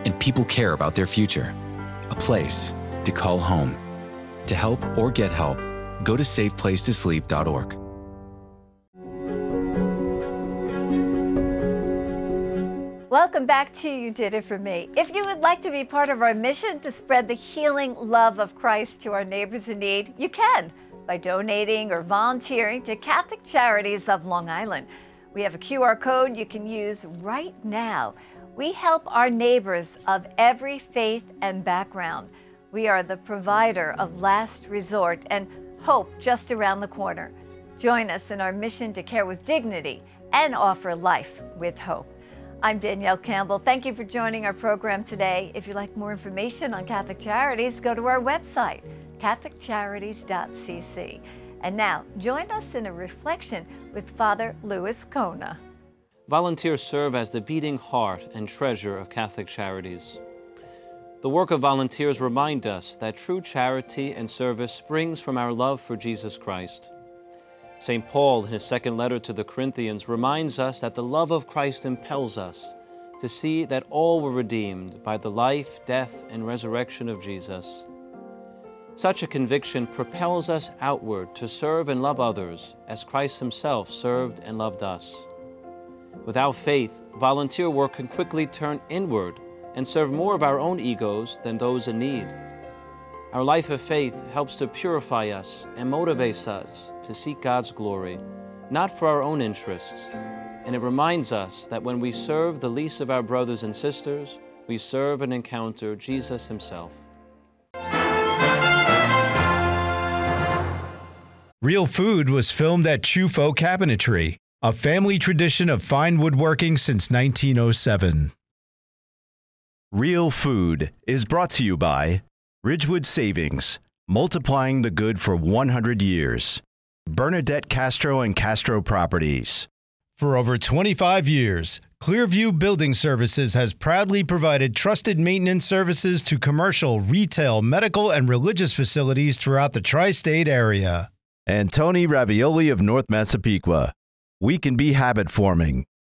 and people care about their future. A place to call home. To help or get help, go to safeplacetosleep.org. Welcome back to You Did It For Me. If you would like to be part of our mission to spread the healing love of Christ to our neighbors in need, you can by donating or volunteering to Catholic Charities of Long Island. We have a QR code you can use right now. We help our neighbors of every faith and background. We are the provider of last resort and hope just around the corner. Join us in our mission to care with dignity and offer life with hope. I'm Danielle Campbell. Thank you for joining our program today. If you'd like more information on Catholic Charities, go to our website, catholiccharities.cc. And now, join us in a reflection with Father Louis Kona. Volunteers serve as the beating heart and treasure of Catholic Charities. The work of volunteers remind us that true charity and service springs from our love for Jesus Christ. St. Paul, in his second letter to the Corinthians, reminds us that the love of Christ impels us to see that all were redeemed by the life, death, and resurrection of Jesus. Such a conviction propels us outward to serve and love others as Christ himself served and loved us. Without faith, volunteer work can quickly turn inward and serve more of our own egos than those in need. Our life of faith helps to purify us and motivates us to seek God's glory, not for our own interests. And it reminds us that when we serve the least of our brothers and sisters, we serve and encounter Jesus himself. Real Food was filmed at Chufo Cabinetry, a family tradition of fine woodworking since 1907. Real Food is brought to you by Ridgewood Savings, multiplying the good for 100 years. Bernadette Castro and Castro Properties. For over 25 years, Clearview Building Services has proudly provided trusted maintenance services to commercial, retail, medical, and religious facilities throughout the tri-state area. And Tony Ravioli of North Massapequa. We can be habit forming.